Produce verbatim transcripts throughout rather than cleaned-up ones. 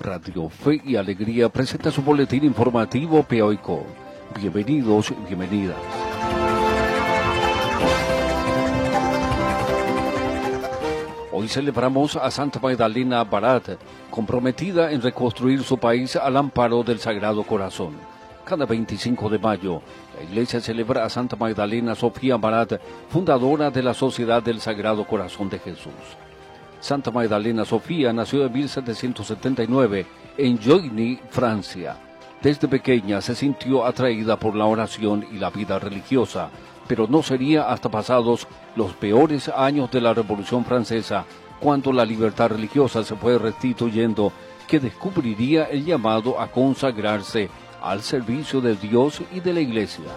Radio Fe y Alegría presenta su boletín informativo Peoico. Bienvenidos y bienvenidas. Hoy celebramos a Santa Magdalena Barat, comprometida en reconstruir su país al amparo del Sagrado Corazón. Cada veinticinco de mayo, la Iglesia celebra a Santa Magdalena Sofía Barat, fundadora de la Sociedad del Sagrado Corazón de Jesús. Santa Magdalena Sofía nació en mil setecientos setenta y nueve en Joigny, Francia. Desde pequeña se sintió atraída por la oración y la vida religiosa, pero no sería hasta pasados los peores años de la Revolución Francesa, cuando la libertad religiosa se fue restituyendo, que descubriría el llamado a consagrarse al servicio de Dios y de la Iglesia.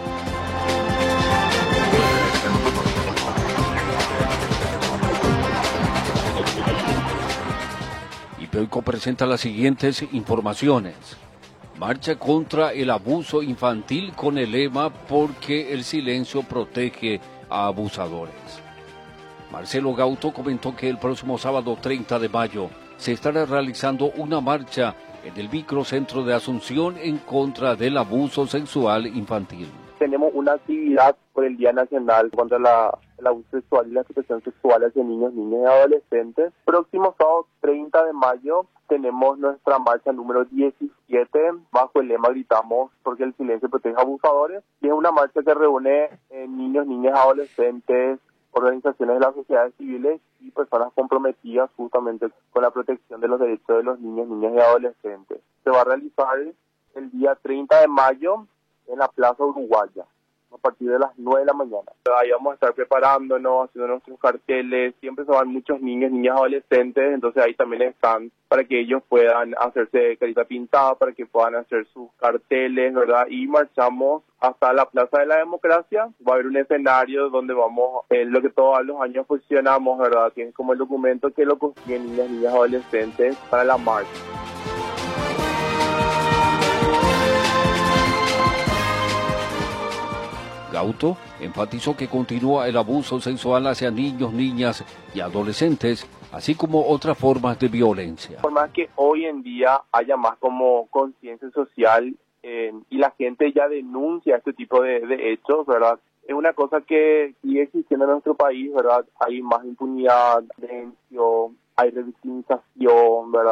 Y Peoico presenta las siguientes informaciones. Marcha contra el abuso infantil con el lema "Porque el silencio protege a abusadores". Marcelo Gauto comentó que el próximo sábado treinta de mayo se estará realizando una marcha en el microcentro de Asunción en contra del abuso sexual infantil. Tenemos una actividad por el Día Nacional contra la, el abuso sexual y la explotación sexual hacia niños, niñas y adolescentes. Próximo sábado treinta de mayo tenemos nuestra marcha número diecisiete, bajo el lema Gritamos porque el silencio protege a abusadores, y es una marcha que reúne eh, niños, niñas, adolescentes, organizaciones de las sociedades civiles y personas comprometidas justamente con la protección de los derechos de los niños, niñas y adolescentes. Se va a realizar el día treinta de mayo en la Plaza Uruguaya, a partir de las nueve de la mañana. Ahí vamos a estar preparándonos, haciendo nuestros carteles. Siempre se van muchos niños, niñas, adolescentes, entonces ahí también están para que ellos puedan hacerse carita pintada, para que puedan hacer sus carteles, ¿verdad? Y marchamos hasta la Plaza de la Democracia. Va a haber un escenario donde vamos, eh, lo que todos los años posicionamos, ¿verdad? Que es como el documento que lo consiguen niñas, niñas, adolescentes para la marcha. Gauto enfatizó que continúa el abuso sexual hacia niños, niñas y adolescentes, así como otras formas de violencia. Por más que hoy en día haya más como conciencia social eh, y la gente ya denuncia este tipo de, de hechos, ¿verdad? Es una cosa que sigue existiendo en nuestro país, ¿verdad? Hay más impunidad, silencio, hay revictimización, ¿verdad?